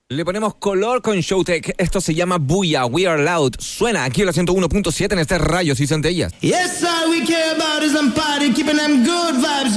Le ponemos color con Showtek. Esto se llama Booyah, We Are Loud. Suena aquí en la 101.7 en este Rayos y Centellas. Yes, all we care about is them party, keeping them good vibes.